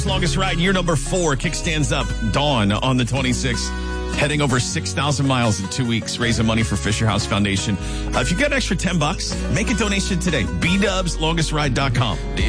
Longest ride, year number 4, Kickstands Up, Dawn on the 26th. Heading over 6,000 miles in 2 weeks, raising money for Fisher House Foundation. If you got an extra $10, make a donation today. BDubs, longestride.com.